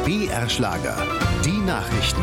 BR Schlager. Die Nachrichten.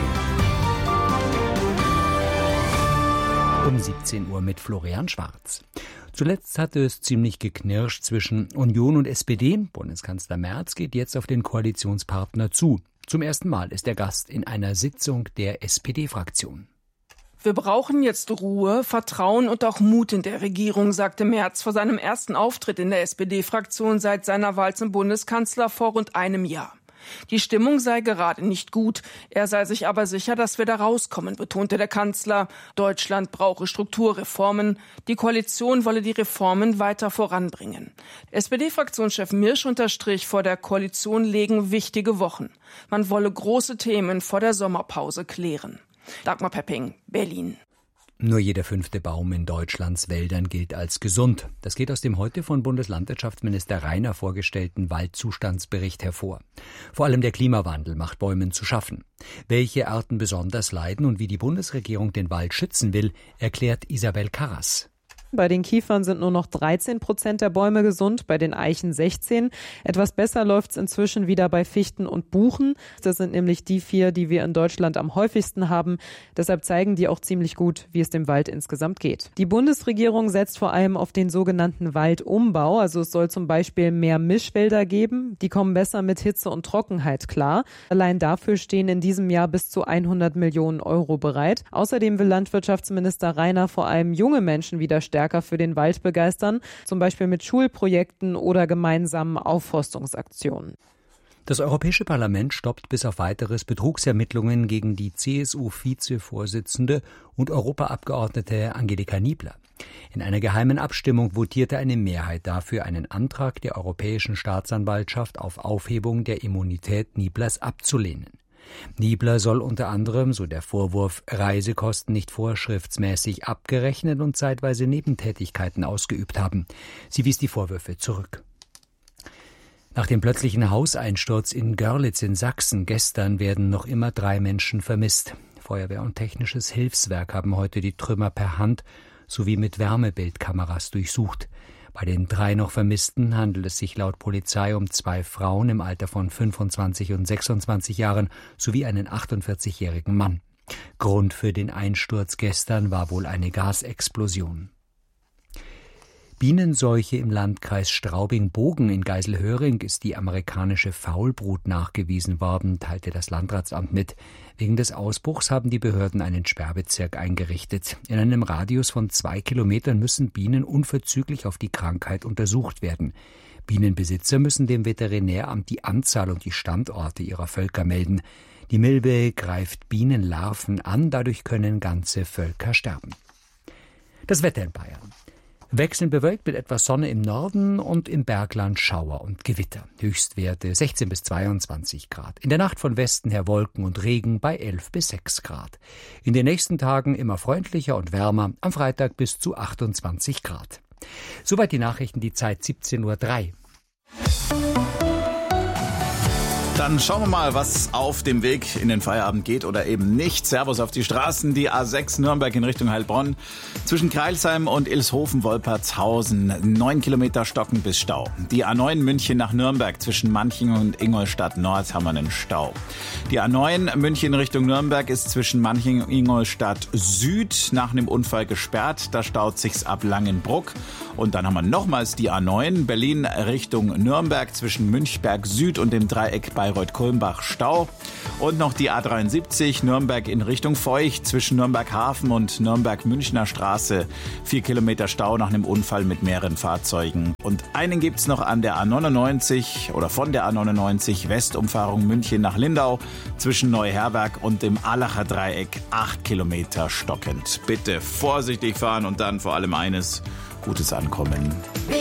Um 17 Uhr mit Florian Schwarz. Zuletzt hatte es ziemlich geknirscht zwischen Union und SPD. Bundeskanzler Merz geht jetzt auf den Koalitionspartner zu. Zum ersten Mal ist er Gast in einer Sitzung der SPD-Fraktion. Wir brauchen jetzt Ruhe, Vertrauen und auch Mut in der Regierung, sagte Merz vor seinem ersten Auftritt in der SPD-Fraktion seit seiner Wahl zum Bundeskanzler vor rund einem Jahr. Die Stimmung sei gerade nicht gut. Er sei sich aber sicher, dass wir da rauskommen, betonte der Kanzler. Deutschland brauche Strukturreformen. Die Koalition wolle die Reformen weiter voranbringen. SPD-Fraktionschef Mirsch unterstrich, vor der Koalition liegen wichtige Wochen. Man wolle große Themen vor der Sommerpause klären. Dagmar Pepping, Berlin. Nur jeder 5. Baum in Deutschlands Wäldern gilt als gesund. Das geht aus dem heute von Bundeslandwirtschaftsminister Rainer vorgestellten Waldzustandsbericht hervor. Vor allem der Klimawandel macht Bäumen zu schaffen. Welche Arten besonders leiden und wie die Bundesregierung den Wald schützen will, erklärt Isabel Karras. Bei den Kiefern sind nur noch 13% der Bäume gesund, bei den Eichen 16%. Etwas besser läuft es inzwischen wieder bei Fichten und Buchen. Das sind nämlich die 4, die wir in Deutschland am häufigsten haben. Deshalb zeigen die auch ziemlich gut, wie es dem Wald insgesamt geht. Die Bundesregierung setzt vor allem auf den sogenannten Waldumbau. Also es soll zum Beispiel mehr Mischwälder geben. Die kommen besser mit Hitze und Trockenheit klar. Allein dafür stehen in diesem Jahr bis zu 100 Millionen Euro bereit. Außerdem will Landwirtschaftsminister Rainer vor allem junge Menschen wieder stärker für den Wald begeistern, zum Beispiel mit Schulprojekten oder gemeinsamen Aufforstungsaktionen. Das Europäische Parlament stoppt bis auf weiteres Betrugsermittlungen gegen die CSU-Vizevorsitzende und Europaabgeordnete Angelika Niebler. In einer geheimen Abstimmung votierte eine Mehrheit dafür, einen Antrag der Europäischen Staatsanwaltschaft auf Aufhebung der Immunität Nieblers abzulehnen. Niebler soll unter anderem, so der Vorwurf, Reisekosten nicht vorschriftsmäßig abgerechnet und zeitweise Nebentätigkeiten ausgeübt haben. Sie wies die Vorwürfe zurück. Nach dem plötzlichen Hauseinsturz in Görlitz in Sachsen gestern werden noch immer 3 Menschen vermisst. Feuerwehr und technisches Hilfswerk haben heute die Trümmer per Hand sowie mit Wärmebildkameras durchsucht. Bei den 3 noch Vermissten handelt es sich laut Polizei um 2 Frauen im Alter von 25 und 26 Jahren sowie einen 48-jährigen Mann. Grund für den Einsturz gestern war wohl eine Gasexplosion. Bienenseuche im Landkreis Straubing-Bogen in Geiselhöring ist die amerikanische Faulbrut nachgewiesen worden, teilte das Landratsamt mit. Wegen des Ausbruchs haben die Behörden einen Sperrbezirk eingerichtet. In einem Radius von 2 Kilometern müssen Bienen unverzüglich auf die Krankheit untersucht werden. Bienenbesitzer müssen dem Veterinäramt die Anzahl und die Standorte ihrer Völker melden. Die Milbe greift Bienenlarven an, dadurch können ganze Völker sterben. Das Wetter in Bayern. Wechselnd bewölkt mit etwas Sonne im Norden und im Bergland Schauer und Gewitter. Höchstwerte 16 bis 22 Grad. In der Nacht von Westen her Wolken und Regen bei 11 bis 6 Grad. In den nächsten Tagen immer freundlicher und wärmer, am Freitag bis zu 28 Grad. Soweit die Nachrichten, die Zeit 17:03 Uhr. Dann schauen wir mal, was auf dem Weg in den Feierabend geht oder eben nicht. Servus auf die Straßen, die A6 Nürnberg in Richtung Heilbronn. Zwischen Kreilsheim und Ilshofen-Wolpertshausen 9 Kilometer Stocken bis Stau. Die A9 München nach Nürnberg zwischen Manching und Ingolstadt Nord haben wir einen Stau. Die A9 München Richtung Nürnberg ist zwischen Manching und Ingolstadt Süd nach einem Unfall gesperrt. Da staut sich's ab Langenbruck. Und dann haben wir nochmals die A9 Berlin Richtung Nürnberg zwischen Münchberg Süd und dem Dreieck Bayreuth-Kulmbach Stau. Und noch die A73 Nürnberg in Richtung Feucht zwischen Nürnberg Hafen und Nürnberg Münchner Straße. 4 Kilometer Stau nach einem Unfall mit mehreren Fahrzeugen. Und einen gibt's noch an der A99 oder von der A99 Westumfahrung München nach Lindau zwischen Neuherberg und dem Allacher Dreieck 8 Kilometer stockend. Bitte vorsichtig fahren und dann vor allem eines: gutes Ankommen.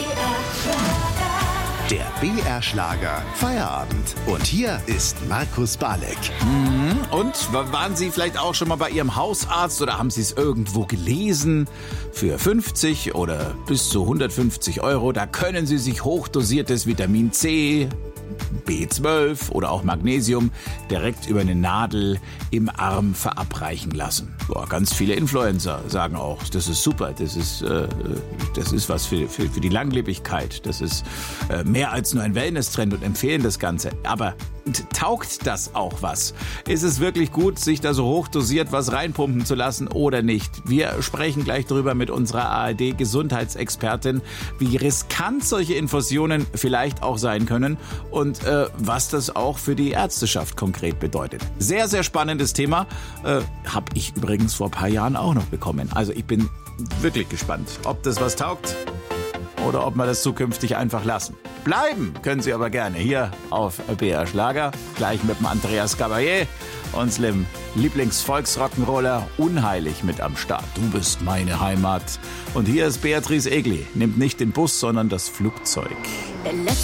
Der BR Schlager Feierabend. Und hier ist Markus Balek. Und waren Sie vielleicht auch schon mal bei Ihrem Hausarzt oder haben Sie es irgendwo gelesen? Für 50 oder bis zu 150 Euro, da können Sie sich hochdosiertes Vitamin C, B12 oder auch Magnesium direkt über eine Nadel im Arm verabreichen lassen. Boah, ganz viele Influencer sagen auch, das ist super, das ist was für die Langlebigkeit, das ist mehr als nur ein Wellness-Trend und empfehlen das Ganze. Aber taugt das auch was? Ist es wirklich gut, sich da so hochdosiert was reinpumpen zu lassen oder nicht? Wir sprechen gleich drüber mit unserer ARD-Gesundheitsexpertin, wie riskant solche Infusionen vielleicht auch sein können und was das auch für die Ärzteschaft konkret bedeutet. Sehr, sehr spannendes Thema. Habe ich übrigens vor ein paar Jahren auch noch bekommen. Also ich bin wirklich gespannt, ob das was taugt oder ob wir das zukünftig einfach lassen. Bleiben können Sie aber gerne hier auf BR Schlager, gleich mit dem Andreas Gabayé, unserem Lieblingsvolksrock'n'Roller, unheilig mit am Start. Du bist meine Heimat. Und hier ist Beatrice Egli. Nimmt nicht den Bus, sondern das Flugzeug.